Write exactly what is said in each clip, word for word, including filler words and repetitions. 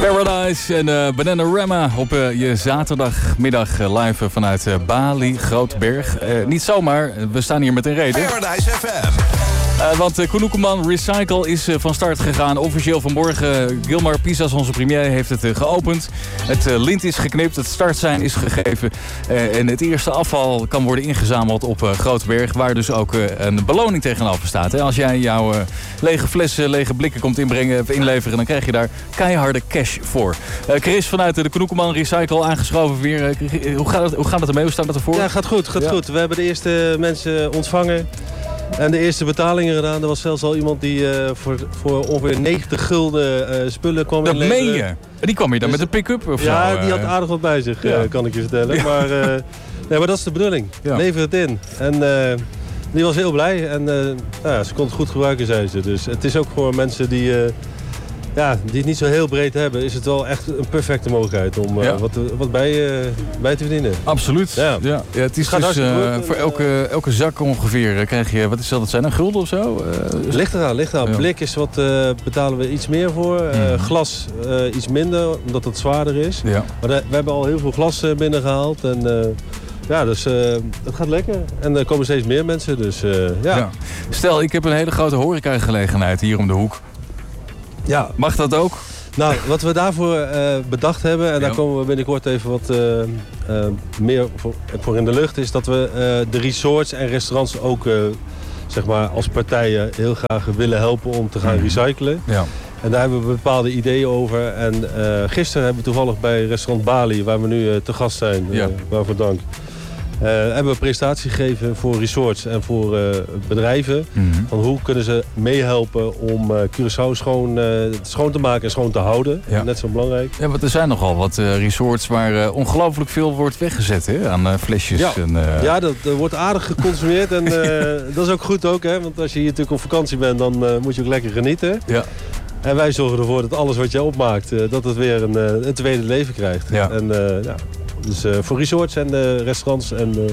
Paradise en uh, Bananarama op uh, je zaterdagmiddag uh, live uh, vanuit uh, Bali, Grootberg. Uh, niet zomaar, we staan hier met een reden. Paradise F M. Uh, want uh, Koenhoekeman Recycle is uh, van start gegaan. Officieel vanmorgen. Uh, Gilmar Pisas, onze premier, heeft het uh, geopend. Het uh, lint is geknipt, het startsein is gegeven. Uh, en het eerste afval kan worden ingezameld op uh, Grootberg. Waar dus ook uh, een beloning tegenover staat. Hè? Als jij jouw uh, lege flessen, lege blikken komt inbrengen, of inleveren, dan krijg je daar keiharde cash voor. Uh, Chris vanuit de Koenhoekeman Recycle aangeschoven weer. Uh, hoe, gaat het, hoe gaat het ermee? Hoe staat het ervoor? Ja, gaat goed, gaat ja. goed. We hebben de eerste mensen ontvangen. En de eerste betalingen gedaan. Er was zelfs al iemand die uh, voor, voor ongeveer negentig gulden uh, spullen kwam dat inleveren. Dat meen je? Die kwam je dan dus, met een pick-up of ja, zo? Ja, die had aardig wat bij zich, ja. uh, kan ik je vertellen. Ja. Maar, uh, nee, maar dat is de bedoeling. Ja. Lever het in. En uh, die was heel blij. En uh, nou ja, ze kon het goed gebruiken, zei ze. Dus het is ook voor mensen die... Uh, Ja, die het niet zo heel breed hebben, is het wel echt een perfecte mogelijkheid om uh, ja. wat, wat bij, uh, bij te verdienen. Absoluut. Ja. Ja. Ja, het is het dus uh, voor elke, elke zak ongeveer krijg je, wat is dat, zijn een gulden of zo? Uh, ligt eraan, ligt eraan. Ja. Blik is wat, uh, betalen we iets meer voor. Uh, mm. Glas uh, iets minder, omdat het zwaarder is. Ja. Maar de, we hebben al heel veel glas uh, binnengehaald. En, uh, ja, dus uh, het gaat lekker. En er komen steeds meer mensen, dus uh, ja. ja. Stel, ik heb een hele grote horecagelegenheid hier om de hoek. Ja. Mag dat ook? Nou, wat we daarvoor uh, bedacht hebben, en daar ja. komen we binnenkort even wat uh, uh, meer voor, voor in de lucht, is dat we uh, de resorts en restaurants ook uh, zeg maar als partijen heel graag willen helpen om te gaan mm. recyclen. Ja. En daar hebben we bepaalde ideeën over. En uh, gisteren hebben we toevallig bij restaurant Bali, waar we nu uh, te gast zijn, uh, ja. waarvoor dank. Uh, hebben we een presentatie gegeven voor resorts en voor uh, bedrijven. Mm-hmm. Van hoe kunnen ze meehelpen om uh, Curaçao schoon, uh, schoon te maken en schoon te houden. Ja. Net zo belangrijk. Ja, want er zijn nogal wat uh, resorts waar uh, ongelooflijk veel wordt weggezet hè? Aan uh, flesjes. Ja, en, uh... ja dat, dat wordt aardig geconsumeerd. En uh, dat is ook goed ook. Hè? Want als je hier natuurlijk op vakantie bent, dan uh, moet je ook lekker genieten. Ja. En wij zorgen ervoor dat alles wat je opmaakt, uh, dat het weer een, uh, een tweede leven krijgt. Ja. En, uh, ja. Dus uh, voor resorts en uh, restaurants en, uh,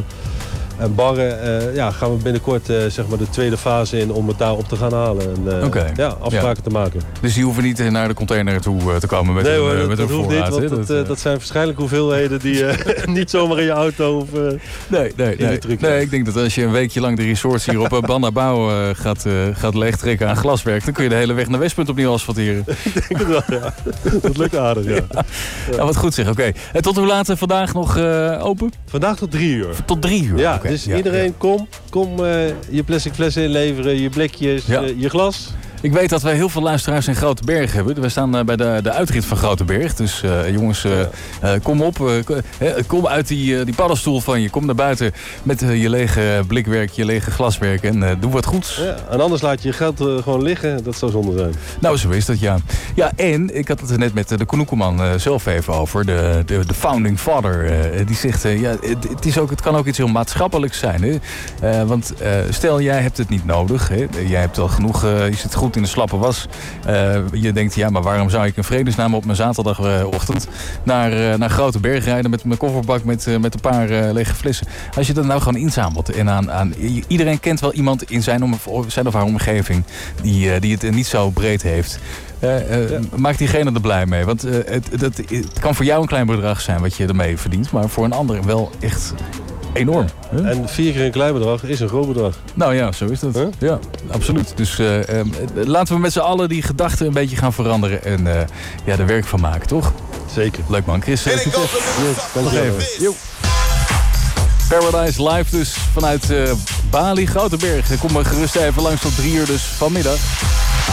en barren uh, ja, gaan we binnenkort uh, zeg maar de tweede fase in om het daar op te gaan halen. En uh, okay. ja, afspraken ja. te maken. Dus die hoeven niet naar de container toe uh, te komen met nee, een, hoor, uh, dat, met dat een hoeft voorraad. Niet, want dat, dat, uh, dat zijn waarschijnlijk hoeveelheden die uh, niet zomaar in je auto of uh, nee, nee, nee. nee, ik denk dat als je een weekje lang de resorts hier op uh, Bandabouw uh, gaat, uh, gaat leegtrekken aan glaswerk, dan kun je de hele weg naar Westpunt opnieuw asfalteren. Ik denk het wel, ja. Dat lukt aardig, ja. ja. ja. ja wat goed zeg, oké. Okay. En tot hoe laat vandaag nog uh, open? Vandaag tot drie uur. Tot drie uur? Ja, okay. dus ja, iedereen ja. kom, kom uh, je plastic flessen inleveren, je blikjes, ja. uh, je glas. Ik weet dat wij heel veel luisteraars in Groteberg hebben. We staan uh, bij de, de uitrit van Groteberg. Dus uh, jongens, uh, uh, kom op. Uh, kom uit die, uh, die paddenstoel van je. Kom naar buiten met uh, je lege blikwerk, je lege glaswerk. En uh, doe wat goeds. Ja, en anders laat je je geld uh, gewoon liggen. Dat zou zonde zijn. Nou, zo is dat, ja. Ja, en ik had het er net met de Koenhoekeman uh, zelf even over. De, de, de founding father. Uh, die zegt, uh, ja, het, het, is ook, het kan ook iets heel maatschappelijks zijn. Hè? Uh, want uh, stel, jij hebt het niet nodig. Hè? Jij hebt al genoeg, uh, je zit goed in de slappe was. Uh, je denkt, ja, maar waarom zou ik in vredesnaam op mijn zaterdagochtend naar, uh, naar Groteberg rijden met mijn kofferbak met, uh, met een paar uh, lege flessen. Als je dat nou gewoon inzamelt en aan, aan iedereen kent wel iemand in zijn, om, zijn of haar omgeving die, uh, die het niet zo breed heeft. Uh, uh, ja. Maak diegene er blij mee. Want uh, het, het, het kan voor jou een klein bedrag zijn wat je ermee verdient, maar voor een ander wel echt enorm. Ja. Huh? En vier keer een klein bedrag is een groot bedrag. Nou ja, zo is dat. Huh? Ja, absoluut. Dus uh, um, laten we met z'n allen die gedachten een beetje gaan veranderen en uh, ja, er werk van maken, toch? Zeker. Leuk man. Chris, succes. Dank je even. Paradise live dus vanuit uh, Bali, Groteberg. Kom maar gerust even langs tot drie uur dus vanmiddag.